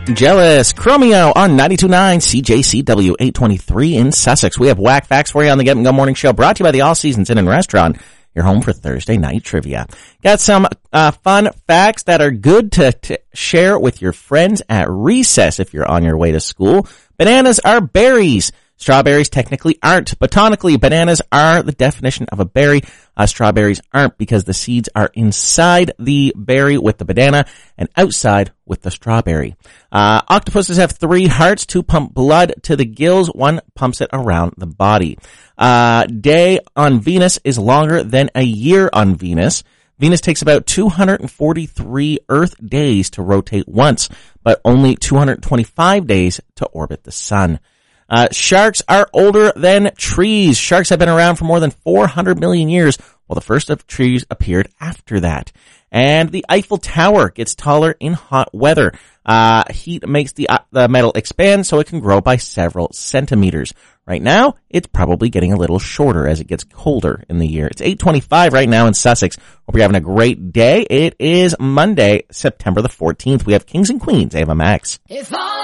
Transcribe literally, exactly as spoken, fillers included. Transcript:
Jealous, Chromeo on ninety-two point nine C J C W eight twenty-three in Sussex. We have whack facts for you on the Get and Go Morning Show, brought to you by the All Seasons Inn and Restaurant, your home for Thursday night trivia. Got some uh fun facts that are good to, to share with your friends at recess if you're on your way to school. Bananas are berries. Strawberries technically aren't. Botanically, bananas are the definition of a berry. Uh, strawberries aren't because the seeds are inside the berry with the banana and outside with the strawberry. Uh, octopuses have three hearts. Two pump blood to the gills. One pumps it around the body. Uh, day on Venus is longer than a year on Venus. Venus takes about two hundred forty-three Earth days to rotate once, but only two hundred twenty-five days to orbit the sun. Uh, sharks are older than trees. Sharks have been around for more than four hundred million years, while the first of trees appeared after that. And the Eiffel Tower gets taller in hot weather. Uh, heat makes the, uh, the metal expand so it can grow by several centimeters. Right now, it's probably getting a little shorter as it gets colder in the year. It's eight twenty-five right now in Sussex. Hope you're having a great day. It is Monday, September the fourteenth. We have Kings and Queens, Ava Max. If all